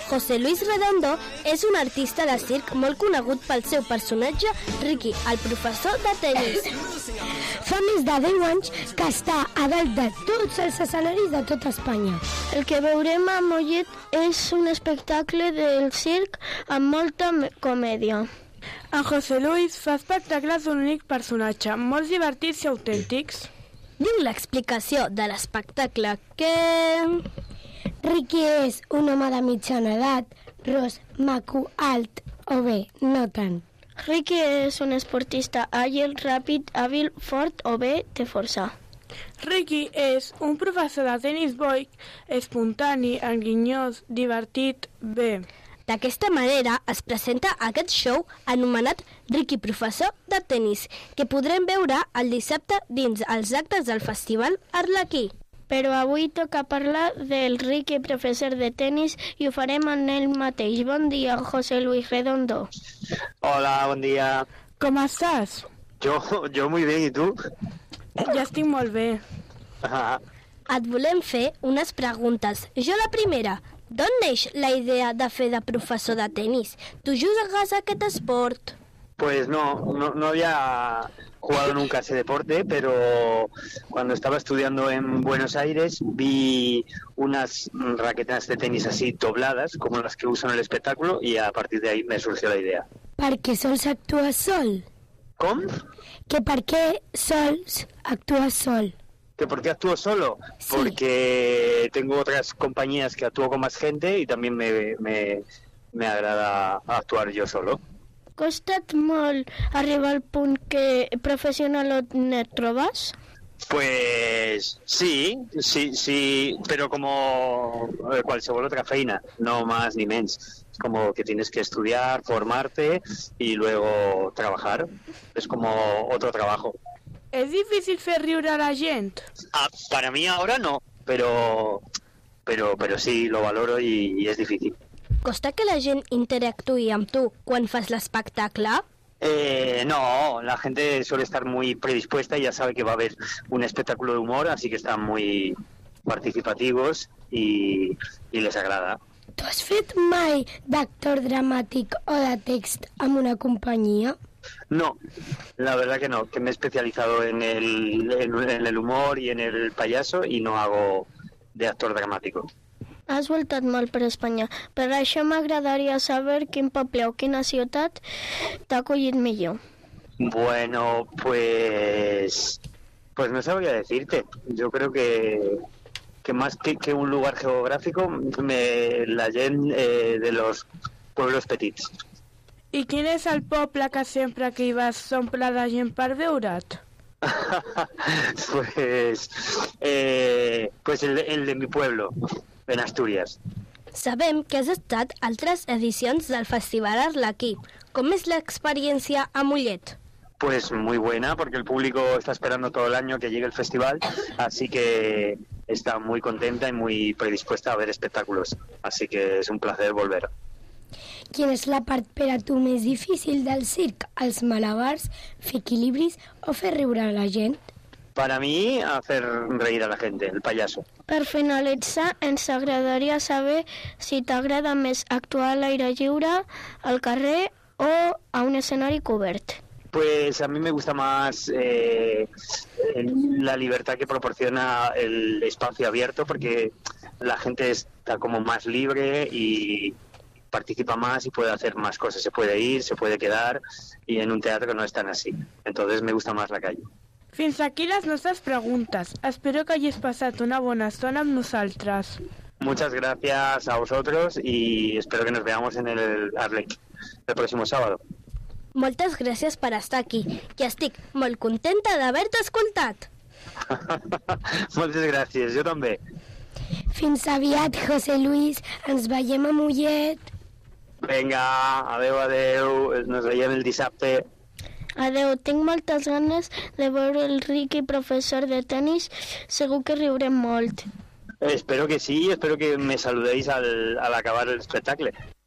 José Luis Redondo és un artista de circ molt conegut pel seu personatge Ricky, el professor de tenis. Fa més de 10 anys que està a dalt de tots els escenaris de tota Espanya. El que veurem a Mollet és un espectacle del circ amb molta comèdia. En José Luis fa espectacles d'un únic personatge, molt divertits i autèntics. Diu l'explicació de l'espectacle que... Ricky és un home de mitjana edat, ros, maco, alt, o bé, no tant. Ricky és un esportista àgil, ràpid, hàbil, fort o bé té força. Ricky és un professor de tenis boig, espontani, enginyós, divertit, bé. D'aquesta manera es presenta aquest show anomenat Ricky Professor de Tenis, que podrem veure el dissabte dins els actes del Festival Arlequí. Però avui toca parlar del Ricky Professor de Tenis i ho farem en ell mateix. Bon dia, José Luis Redondo. Hola, bon dia. Com estàs? Jo muy bien, ¿y tú? Ja estic molt bé. Et volem fer unes preguntes. Jo la primera. D'on neix la idea de fer de professor de tenis? Tu jugues a aquest esport? Pues no había jugado nunca ese deporte, pero cuando estaba estudiando en Buenos Aires vi unas raquetas de tenis así dobladas, como las que uso en el espectáculo, y a partir de ahí me surgió la idea. Per què sols actues sol? ¿Cómo? Que per què sols actues sol? ¿Que por qué actúo solo? Sí. Porque tengo otras compañías que actúo con más gente y también me agrada actuar yo solo. Costat molt arribar al punt que professional et trobes? Pues sí, pero como qualsevol otra feina, no más ni menos. Es como que tienes que estudiar, formarte y luego trabajar. Es como otro trabajo. És difícil fer riure a la gent? Para mí ahora no, pero sí, lo valoro y es difícil. Costa que la gent interactuï amb tu quan fas l'espectacle? No, la gente suele estar muy predispuesta y ya sabe que va a haber un espectáculo de humor, así que están muy participativos y les agrada. Tu has fet mai d'actor dramàtic o de text amb una companyia? No, la verdad que no, que me he especializado en el humor y en el payaso y no hago de actor dramático. Has voltat molt per Espanya. Per això m'agradaria saber quin poble o quina ciutat t'ha acollit millor. Bueno, pues no sabría decirte. Yo creo que más que un lugar geográfico, la gent de los pueblos petits. I quin és el poble que sempre que hi vas s'omple de gent per veure't? Pues el de mi pueblo, en Asturias. Sabem que has estat a altres edicions del Festival Arlequí. Com és l'experiència a Mollet? Pues muy buena, porque el público está esperando todo el año que llegue el festival, así que está muy contenta y muy predispuesta a ver espectáculos. Así que es un placer volver. Quina és la part per a tu més difícil del circ? Els malabars, fer equilibris o fer riure a la gent? Para mí, hacer reír a la gente, el payaso. Per finalitzar, ens agradaria saber si t'agrada més actuar a l'aire lliure, al carrer o a un escenari cobert. Pues a mí me gusta más la libertad que proporciona el espacio abierto, porque la gente está como más libre y participa más y puede hacer más cosas. Se puede ir, se puede quedar, y en un teatro no es tan así. Entonces me gusta más la calle. Fins aquí les nostres preguntes. Espero que hagis passat una bona estona amb nosaltres. Muchas gracias a vosotros y espero que nos veamos en el Arlequí el próximo sábado. Moltes gràcies per estar aquí, que estic molt contenta d'haver-te escoltat. Moltes gràcies, jo també. Fins aviat, José Luis. Ens veiem a Mollet. Vinga, adeu, nos veiem el dissabte. Adeu, tinc moltes ganes de veure el Ricky professor de tenis. Segur que riurem molt. Espero que sí, espero que me saludéis al acabar el espectacle.